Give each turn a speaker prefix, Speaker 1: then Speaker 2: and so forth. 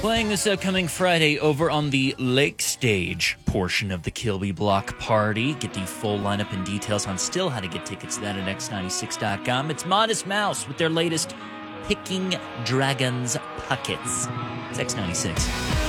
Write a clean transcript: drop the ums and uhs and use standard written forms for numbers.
Speaker 1: Playing this upcoming Friday over on the Lake Stage portion of the Kilby Block Party. Get the full lineup and details on still how to get tickets to that at x96.com. It's Modest Mouse with their latest Picking Dragons Puckets. It's X96.